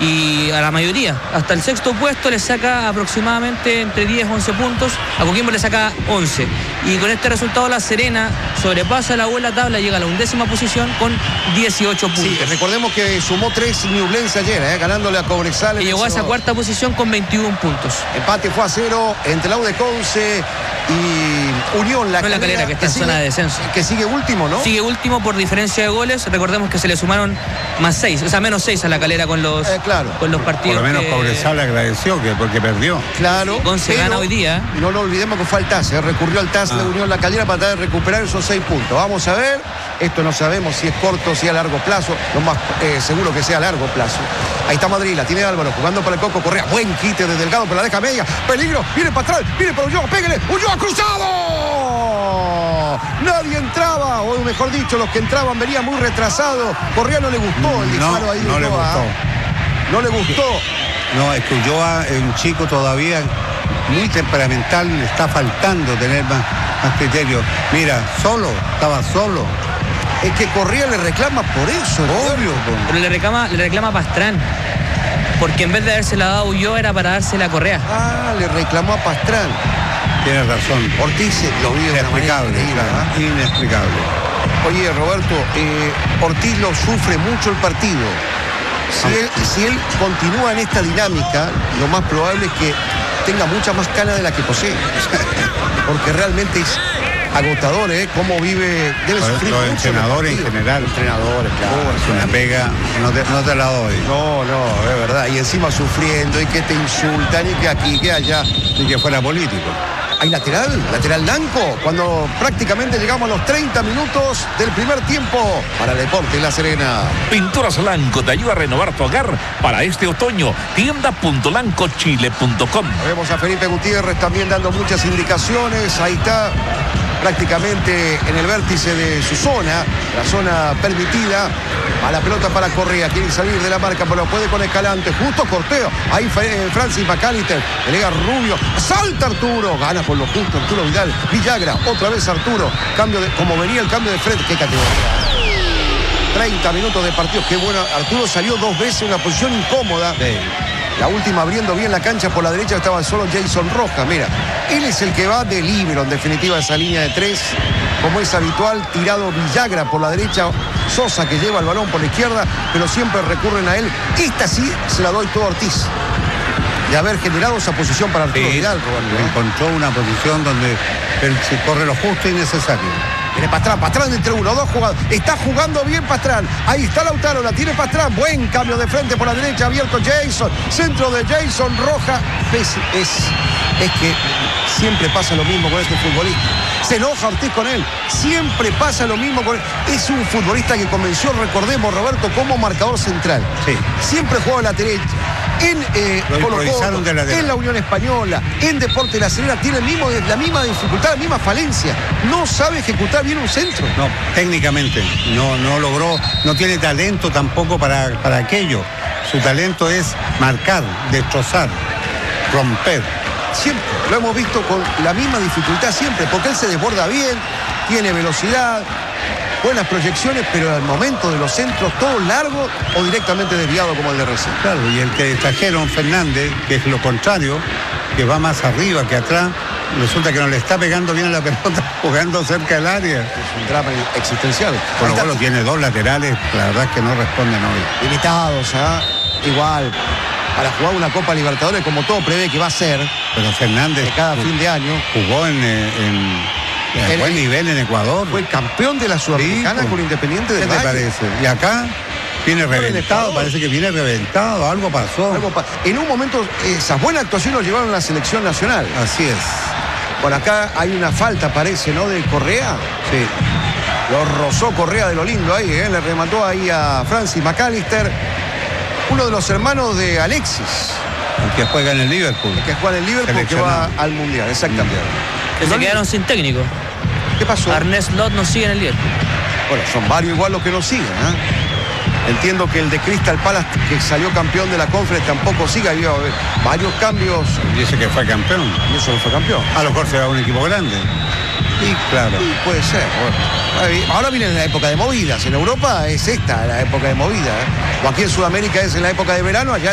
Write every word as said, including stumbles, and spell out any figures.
y a la mayoría. Hasta el sexto puesto le saca aproximadamente entre diez, once puntos. A Coquimbo le saca once. Y con este resultado La Serena sobrepasa la buena tabla, llega a la undécima posición con dieciocho puntos. Sí, recordemos que sumó tres Ñublense ayer, ¿eh? ganándole a Cobresal. Y llegó a esa cuarta posición con veintiún puntos. Empate fue a cero entre la U de Conce y Unión La Calera, no, La Calera, que está que en sigue, zona de descenso. Que sigue último, ¿no? Sigue último por diferencia de goles. Recordemos que se le sumaron más seis, o sea, menos seis a La Calera con los, eh, claro. con los partidos. Por lo menos que... Cobresal agradeció que porque perdió. Claro. Conce gana hoy día. No lo olvidemos que fue al T A S, ¿eh? recurrió al T A S ah. de Unión La Calera para tratar de recuperar esos seis puntos. Vamos a ver. Esto no sabemos si es corto, si es a largo plazo. Lo más eh, seguro que sea a largo plazo. Ahí está Madrid, la tiene Álvaro, jugando para el Coco Correa. Buen quite de Delgado, pero la deja media. Peligro, viene para atrás, viene para Ulloa, pégale. Ulloa cruzado. Nadie entraba, o mejor dicho, los que entraban venían muy retrasados. Correa no le gustó el disparo no, ahí. No Ulloa. le gustó. No le gustó. No, es que Ulloa es un chico todavía muy temperamental, le está faltando tener más, más criterio. Mira, solo, estaba solo. Es que Correa le reclama por eso, obvio. Pero le reclama, le reclama a Pastrán. Porque en vez de habérsela dado a Ulloa era para dársela a Correa. Ah, le reclamó a Pastrán. Tienes razón. Ortiz lo vio de una manera increíble, claro, ¿eh? Inexplicable. Oye, Roberto, eh, Ortiz lo sufre mucho el partido. Si él, si él continúa en esta dinámica, lo más probable es que tenga mucha más cana de la que posee. Porque realmente es agotador, ¿eh? Cómo vive, debe los, sufrir los mucho. entrenadores en general. Entrenadores, claro. Es una pega, no te, no te la doy. No, no, es verdad. Y encima sufriendo, y que te insultan, y que aquí, que allá. Y que fuera político. Hay lateral, lateral blanco, cuando prácticamente llegamos a los treinta minutos del primer tiempo para el Deporte La Serena. Pinturas Lanco te ayuda a renovar tu hogar para este otoño. tienda punto lanco chile punto com. Vemos a Felipe Gutiérrez también dando muchas indicaciones. Ahí está, prácticamente en el vértice de su zona, la zona permitida. A la pelota para Correa, quiere salir de la marca, pero lo puede con Escalante, justo corteo. Ahí eh, Francis McAllister, delega Rubio, salta Arturo, gana por lo justo Arturo Vidal. Villagra, otra vez Arturo, cambio de, como venía el cambio de Fred, qué categoría. treinta minutos de partido, qué bueno. Arturo salió dos veces en una posición incómoda. Sí. La última abriendo bien la cancha por la derecha estaba solo Jason Rojas. Mira, él es el que va de líbero en definitiva esa línea de tres. Como es habitual, tirado Villagra por la derecha, Sosa que lleva el balón por la izquierda, pero siempre recurren a él. Esta sí se la doy todo a Ortiz. De haber generado esa posición para Arturo sí, Vidal, Roberto, ¿eh? Encontró una posición donde él se corre lo justo y necesario. Viene Pastrán, Pastrán entre uno, dos jugadores. Está jugando bien Pastrán. Ahí está Lautaro, la tiene Pastrán. Buen cambio de frente por la derecha, abierto Jason. Centro de Jason Roja. Es, es, es que siempre pasa lo mismo con este futbolista. Se enoja Ortiz con él. Siempre pasa lo mismo con él. Es un futbolista que convenció, recordemos, Roberto, como marcador central. Sí. Siempre juega a la derecha. En, eh, Colo Colo, de la en la Unión Española, en Deporte La Serena, tiene el mismo, la misma dificultad, la misma falencia. No sabe ejecutar bien un centro. No, técnicamente, no, no logró, no tiene talento tampoco para, para aquello. Su talento es marcar, destrozar, romper. Siempre, lo hemos visto con la misma dificultad siempre, porque él se desborda bien, tiene velocidad, buenas proyecciones, pero al momento de los centros, todo largo o directamente desviado como el de recién. Claro, y el que trajeron Fernández, que es lo contrario, que va más arriba que atrás, resulta que no le está pegando bien a la pelota, jugando cerca del área. Es un drama existencial. Colo Colo tiene dos laterales, la verdad es que no responden hoy. Limitados, ¿eh? Igual. Para jugar una Copa Libertadores como todo prevé que va a ser. Pero Fernández de cada fin de año jugó en... en En el, buen nivel en Ecuador. Fue el campeón de la Sudamericana sí, con Independiente del Valle. ¿Qué te parece? Y acá viene reventado, parece que viene reventado, algo pasó. Algo pa en un momento esas buenas actuaciones lo llevaron a la selección nacional. Así es. Bueno, acá hay una falta, parece, ¿no? De Correa. Sí. Lo rozó Correa de lo lindo ahí, ¿eh? Le remató ahí a Francis McAllister, uno de los hermanos de Alexis. El que juega en el Liverpool. El que juega en el Liverpool, que va al Mundial, exactamente. Que se quedaron sin técnico. ¿Qué pasó? Arnés Lot no sigue en el Liverpool. Bueno, son varios igual los que nos siguen, ¿eh? Entiendo que el de Crystal Palace, que salió campeón de la Conference, tampoco sigue. Había varios cambios. Dice que fue campeón. Y eso no fue campeón. A lo mejor será un equipo grande. Sí, claro. Sí, puede ser. Bueno, ahora viene la época de movidas. En Europa es esta la época de movida, ¿eh? O aquí en Sudamérica es en la época de verano, allá